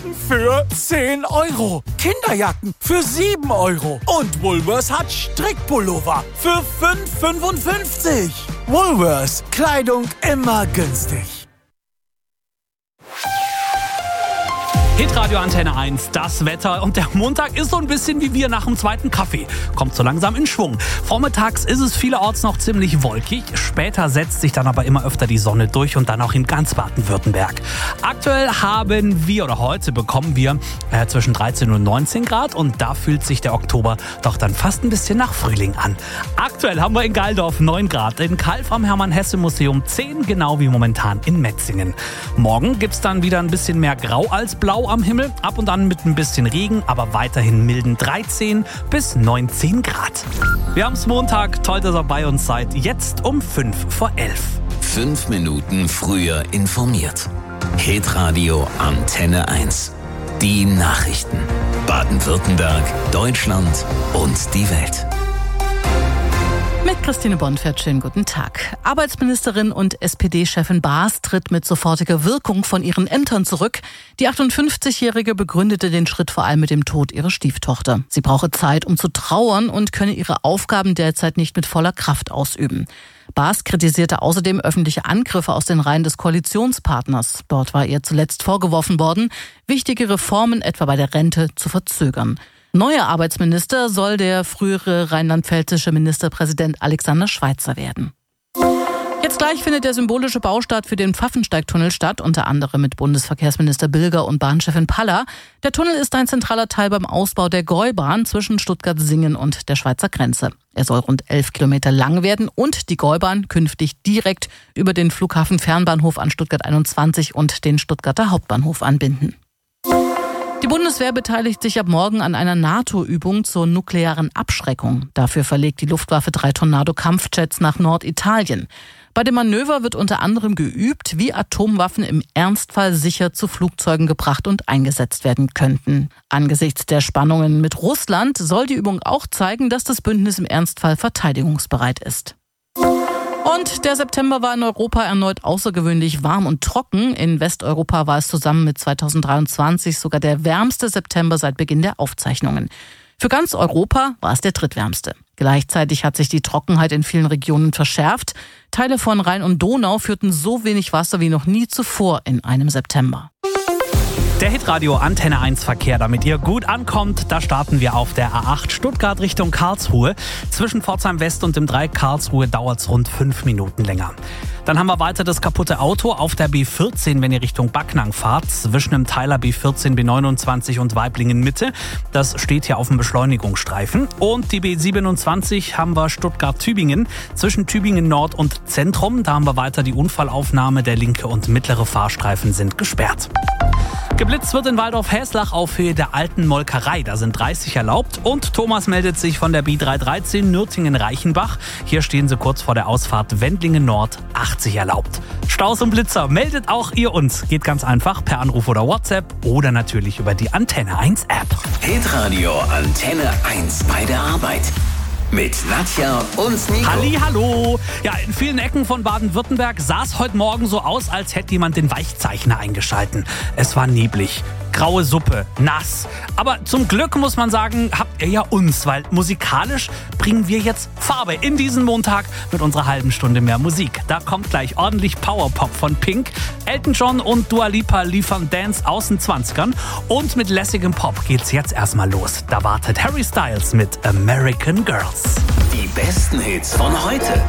Winterjacken für 10 €, Kinderjacken für 7 € und Woolworths hat Strickpullover für 5,55 €. Woolworths, Kleidung immer günstig. Hitradio Antenne 1, das Wetter, und der Montag ist so ein bisschen wie wir nach dem zweiten Kaffee. Kommt so langsam in Schwung. Vormittags ist es vielerorts noch ziemlich wolkig, später setzt sich dann aber immer öfter die Sonne durch und dann auch in ganz Baden-Württemberg. Aktuell heute bekommen wir zwischen 13 und 19 Grad und da fühlt sich der Oktober doch dann fast ein bisschen nach Frühling an. Aktuell haben wir in Geildorf 9 Grad, in Calw am Hermann-Hesse-Museum 10, genau wie momentan in Metzingen. Morgen gibt's dann wieder ein bisschen mehr Grau als Blau am Himmel, ab und an mit ein bisschen Regen, aber weiterhin milden 13 bis 19 Grad. Wir haben's Montag, toll, dass ihr bei uns seid, jetzt um 11:05. 5 Minuten früher informiert. Hitradio Antenne 1. Die Nachrichten. Baden-Württemberg, Deutschland und die Welt. Mit Christine Bonfert, schönen guten Tag. Arbeitsministerin und SPD-Chefin Baas tritt mit sofortiger Wirkung von ihren Ämtern zurück. Die 58-Jährige begründete den Schritt vor allem mit dem Tod ihrer Stieftochter. Sie brauche Zeit, um zu trauern und könne ihre Aufgaben derzeit nicht mit voller Kraft ausüben. Baas kritisierte außerdem öffentliche Angriffe aus den Reihen des Koalitionspartners. Dort war ihr zuletzt vorgeworfen worden, wichtige Reformen etwa bei der Rente zu verzögern. Neuer Arbeitsminister soll der frühere rheinland-pfälzische Ministerpräsident Alexander Schweitzer werden. Jetzt gleich findet der symbolische Baustart für den Pfaffensteigtunnel statt, unter anderem mit Bundesverkehrsminister Bilger und Bahnchefin Paller. Der Tunnel ist ein zentraler Teil beim Ausbau der Gäubahn zwischen Stuttgart-Singen und der Schweizer Grenze. Er soll rund 11 Kilometer lang werden und die Gäubahn künftig direkt über den Flughafen-Fernbahnhof an Stuttgart 21 und den Stuttgarter Hauptbahnhof anbinden. Die Bundeswehr beteiligt sich ab morgen an einer NATO-Übung zur nuklearen Abschreckung. Dafür verlegt die Luftwaffe 3 Tornado-Kampfjets nach Norditalien. Bei dem Manöver wird unter anderem geübt, wie Atomwaffen im Ernstfall sicher zu Flugzeugen gebracht und eingesetzt werden könnten. Angesichts der Spannungen mit Russland soll die Übung auch zeigen, dass das Bündnis im Ernstfall verteidigungsbereit ist. Und der September war in Europa erneut außergewöhnlich warm und trocken. In Westeuropa war es zusammen mit 2023 sogar der wärmste September seit Beginn der Aufzeichnungen. Für ganz Europa war es der drittwärmste. Gleichzeitig hat sich die Trockenheit in vielen Regionen verschärft. Teile von Rhein und Donau führten so wenig Wasser wie noch nie zuvor in einem September. Der Hitradio Antenne 1 Verkehr, damit ihr gut ankommt, da starten wir auf der A8 Stuttgart Richtung Karlsruhe. Zwischen Pforzheim West und dem Dreieck Karlsruhe dauert es rund 5 Minuten länger. Dann haben wir weiter das kaputte Auto auf der B14, wenn ihr Richtung Backnang fahrt, zwischen dem Teiler B14, B29 und Weiblingen Mitte. Das steht hier auf dem Beschleunigungsstreifen. Und die B27 haben wir Stuttgart-Tübingen, zwischen Tübingen Nord und Zentrum. Da haben wir weiter die Unfallaufnahme, der linke und mittlere Fahrstreifen sind gesperrt. Geblitzt wird in Waldorf-Häslach auf Höhe der alten Molkerei. Da sind 30 erlaubt. Und Thomas meldet sich von der B313 Nürtingen-Reichenbach. Hier stehen sie kurz vor der Ausfahrt Wendlingen Nord, 80 erlaubt. Staus und Blitzer, meldet auch ihr uns. Geht ganz einfach per Anruf oder WhatsApp oder natürlich über die Antenne 1 App. Hitradio Antenne 1 bei der Arbeit. Mit Nadja und Nico. Hallihallo! Ja, in vielen Ecken von Baden-Württemberg sah es heute Morgen so aus, als hätte jemand den Weichzeichner eingeschalten. Es war neblig, graue Suppe, nass. Aber zum Glück muss man sagen, habt ihr ja uns, weil musikalisch bringen wir jetzt Farbe in diesen Montag mit unserer halben Stunde mehr Musik. Da kommt gleich ordentlich Powerpop von Pink. Elton John und Dua Lipa liefern Dance aus den 20ern. Und mit lässigem Pop geht's jetzt erstmal los. Da wartet Harry Styles mit American Girls. Die besten Hits von heute.